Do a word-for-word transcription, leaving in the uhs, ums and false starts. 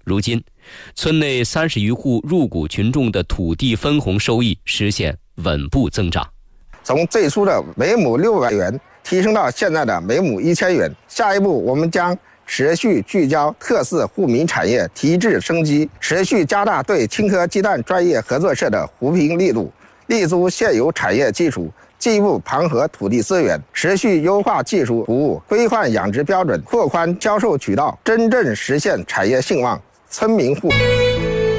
如今，村内三十余户入股群众的土地分红收益实现稳步增长。 从最初的每亩六百元提升到现在的每亩一千元。下一步，我们将持续聚焦特色护民产业提质升级，持续加大对青稞鸡蛋专业合作社的扶贫力度，立足现有产业基础，进一步盘活土地资源，持续优化技术服务，规范养殖标准，扩宽销售渠道，真正实现产业兴旺、村民富裕。